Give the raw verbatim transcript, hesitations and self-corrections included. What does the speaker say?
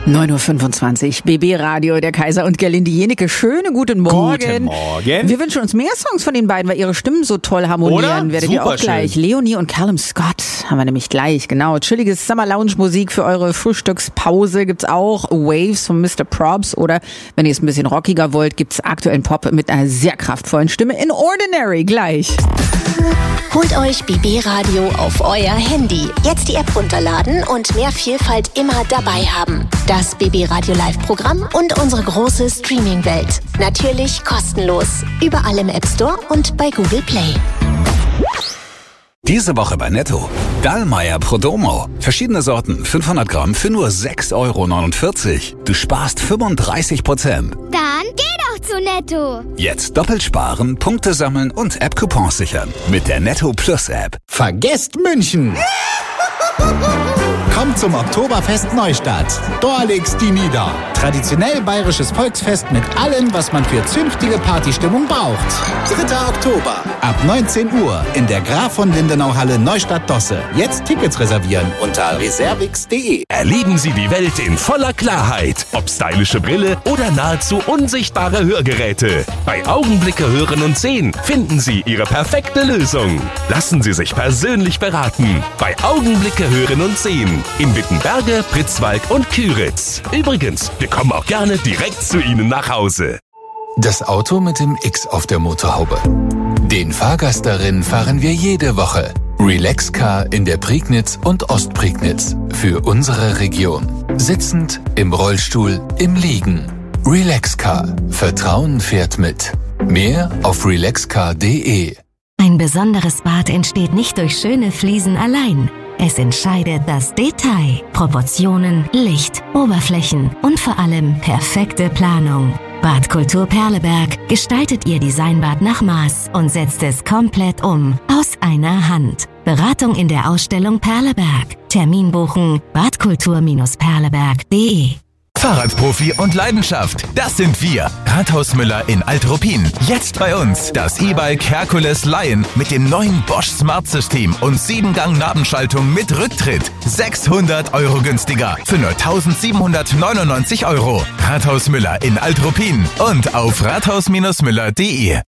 neun Uhr fünfundzwanzig, B B Radio, der Kaiser und Gerlinde Jenecke. Schönen guten Morgen. Guten Morgen. Wir wünschen uns mehr Songs von den beiden, weil ihre Stimmen so toll harmonieren. Oder? Werdet Super ihr auch gleich. schön. Leonie und Callum Scott haben wir nämlich gleich, genau. Chilliges Summer-Lounge-Musik für eure Frühstückspause gibt's auch. Waves von Mister Probs oder, wenn ihr es ein bisschen rockiger wollt, gibt's aktuellen Pop mit einer sehr kraftvollen Stimme in Ordinary gleich. Holt euch B B Radio auf euer Handy. Jetzt die App runterladen und mehr Vielfalt immer dabei haben. Das B B Radio Live-Programm und unsere große Streaming-Welt. Natürlich kostenlos. Überall im App Store und bei Google Play. Diese Woche bei Netto. Dallmayr Prodomo. Verschiedene Sorten, fünfhundert Gramm für nur sechs Euro neunundvierzig. Du sparst fünfunddreißig Prozent. Dann geh doch zu Netto. Jetzt doppelt sparen, Punkte sammeln und App-Coupons sichern. Mit der Netto Plus App. Vergesst München! Kommt zum Oktoberfest Neustadt. Da legt's die nieder. Traditionell bayerisches Volksfest mit allem, was man für zünftige Partystimmung braucht. dritter Oktober. Ab neunzehn Uhr in der Graf von Lindenau Halle Neustadt-Dosse. Jetzt Tickets reservieren unter reservix punkt de. Erleben Sie die Welt in voller Klarheit. Ob stylische Brille oder nahezu unsichtbare Hörgeräte. Bei Augenblicke hören und sehen finden Sie Ihre perfekte Lösung. Lassen Sie sich persönlich beraten. Bei Augenblicke hören und sehen. In Wittenberge, Pritzwalk und Küritz. Übrigens, wir kommen auch gerne direkt zu Ihnen nach Hause. Das Auto mit dem X auf der Motorhaube. Den Fahrgast darin fahren wir jede Woche. Relaxcar in der Prignitz und Ostprignitz. Für unsere Region. Sitzend, im Rollstuhl, im Liegen. Relaxcar. Vertrauen fährt mit. Mehr auf relaxcar punkt de. Ein besonderes Bad entsteht nicht durch schöne Fliesen allein. Es entscheidet das Detail, Proportionen, Licht, Oberflächen und vor allem perfekte Planung. Badkultur Perleberg gestaltet Ihr Designbad nach Maß und setzt es komplett um, aus einer Hand. Beratung in der Ausstellung Perleberg. Termin buchen badkultur Perleberg punkt de. Fahrradprofi und Leidenschaft, das sind wir. Rathaus Müller in Alt-Ruppin. Jetzt bei uns das E-Bike Hercules Lion mit dem neuen Bosch Smart System und sieben Gang Nabenschaltung mit Rücktritt. sechshundert Euro günstiger für nur eintausendsiebenhundertneunundneunzig Euro. Rathaus Müller in Alt-Ruppin und auf rathaus Müller punkt de.